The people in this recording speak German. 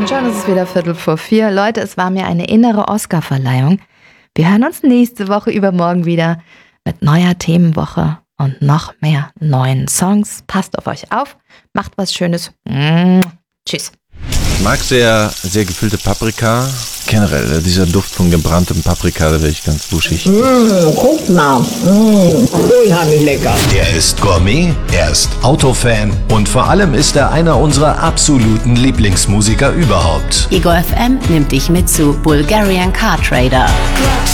Und schon ist es wieder 3:45. Leute, es war mir eine innere Oscar-Verleihung. Wir hören uns nächste Woche übermorgen wieder mit neuer Themenwoche und noch mehr neuen Songs. Passt auf euch auf, macht was Schönes. Tschüss. Ich mag sehr, sehr gefüllte Paprika. Generell, dieser Duft von gebranntem Paprika, da werde ich ganz wuschig. Guck mal, unheimlich lecker. Er ist Gourmet, er ist Autofan und vor allem ist er einer unserer absoluten Lieblingsmusiker überhaupt. Ego FM nimmt dich mit zu Bulgarian Car Trader.